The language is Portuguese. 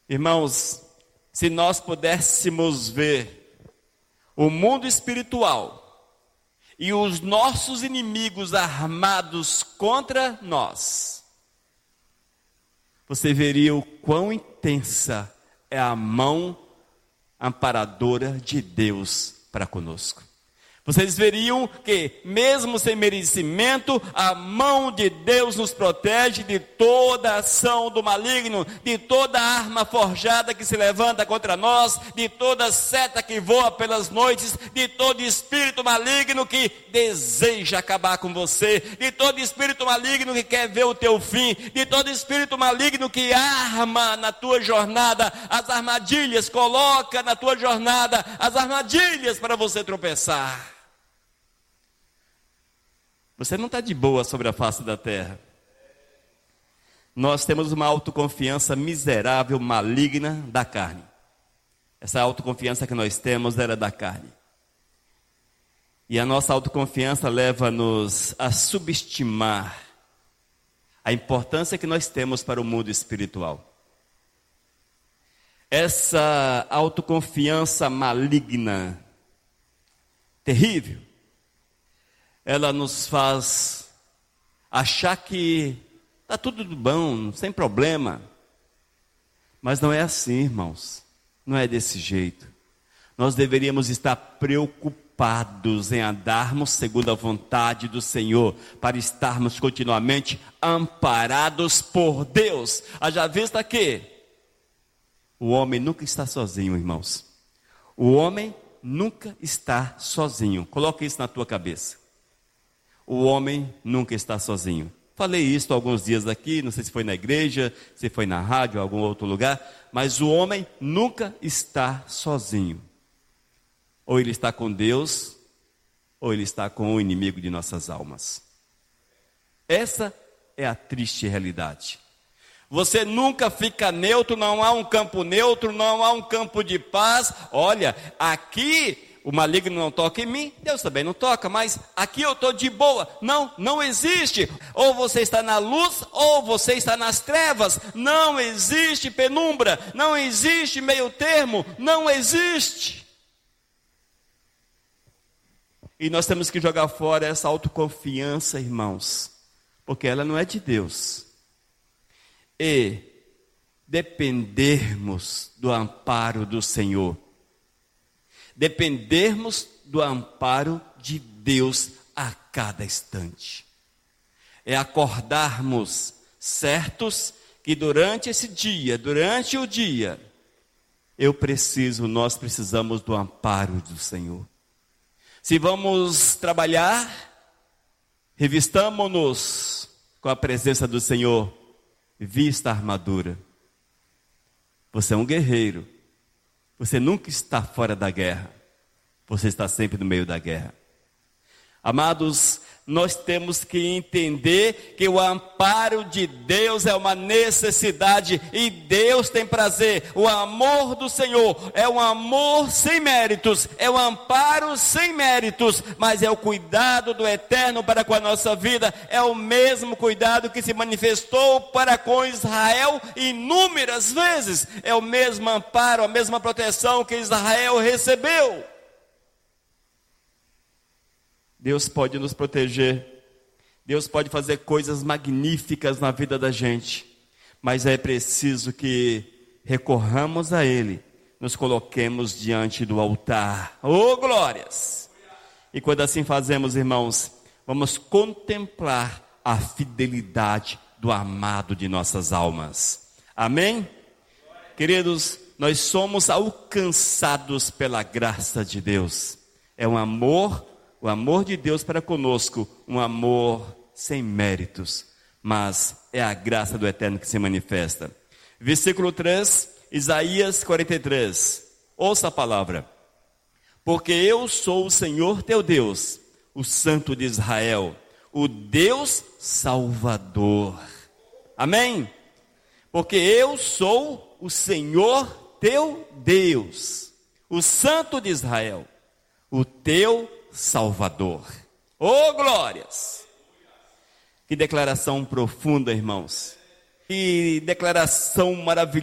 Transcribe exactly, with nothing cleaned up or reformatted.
Irmãos, se nós pudéssemos ver o mundo espiritual e os nossos inimigos armados contra nós, você veria o quão intensa é a mão amparadora de Deus para conosco. Vocês veriam que, mesmo sem merecimento, a mão de Deus nos protege de toda ação do maligno, de toda arma forjada que se levanta contra nós, de toda seta que voa pelas noites, de todo espírito maligno que deseja acabar com você, de todo espírito maligno que quer ver o teu fim, de todo espírito maligno que arma na tua jornada as armadilhas, coloca na tua jornada as armadilhas para você tropeçar. Você não está de boa sobre a face da terra. Nós temos uma autoconfiança miserável, maligna da carne. Essa autoconfiança que nós temos era da carne. E a nossa autoconfiança leva-nos a subestimar a importância que nós temos para o mundo espiritual. Essa autoconfiança maligna, terrível, ela nos faz achar que está tudo bom, sem problema. Mas não é assim, irmãos. Não é desse jeito. Nós deveríamos estar preocupados em andarmos segundo a vontade do Senhor, para estarmos continuamente amparados por Deus. Haja vista que o homem nunca está sozinho, irmãos. O homem nunca está sozinho. Coloque isso na tua cabeça. O homem nunca está sozinho. Falei isso alguns dias aqui, não sei se foi na igreja, se foi na rádio, em algum outro lugar, mas o homem nunca está sozinho. Ou ele está com Deus, ou ele está com o inimigo de nossas almas. Essa é a triste realidade. Você nunca fica neutro, não há um campo neutro, não há um campo de paz. Olha, aqui o maligno não toca em mim, Deus também não toca, mas aqui eu estou de boa. Não, não existe. Ou você está na luz, ou você está nas trevas. Não existe penumbra, não existe meio termo, não existe. E nós temos que jogar fora essa autoconfiança, irmãos, porque ela não é de Deus. E dependermos do amparo do Senhor. Dependermos do amparo de Deus a cada instante. É acordarmos certos que durante esse dia, durante o dia, eu preciso, nós precisamos do amparo do Senhor. Se vamos trabalhar, revistamo-nos com a presença do Senhor, vista a armadura. Você é um guerreiro. Você nunca está fora da guerra. Você está sempre no meio da guerra. Amados, nós temos que entender que o amparo de Deus é uma necessidade e Deus tem prazer. O amor do Senhor é um amor sem méritos, é um amparo sem méritos, mas é o cuidado do Eterno para com a nossa vida. É o mesmo cuidado que se manifestou para com Israel inúmeras vezes. É o mesmo amparo, a mesma proteção que Israel recebeu. Deus pode nos proteger, Deus pode fazer coisas magníficas na vida da gente, mas é preciso que recorramos a Ele, nos coloquemos diante do altar. Oh, glórias! E quando assim fazemos, irmãos, vamos contemplar a fidelidade do amado de nossas almas. Amém? Queridos, nós somos alcançados pela graça de Deus. É um amor O amor de Deus para conosco, um amor sem méritos, mas é a graça do Eterno que se manifesta. Versículo três, Isaías quarenta e três. Ouça a palavra. Porque eu sou o Senhor teu Deus, o Santo de Israel, o Deus Salvador. Amém? Porque eu sou o Senhor teu Deus, o Santo de Israel, o teu Salvador. Oh, glórias! Que declaração profunda, irmãos. Que declaração maravilhosa.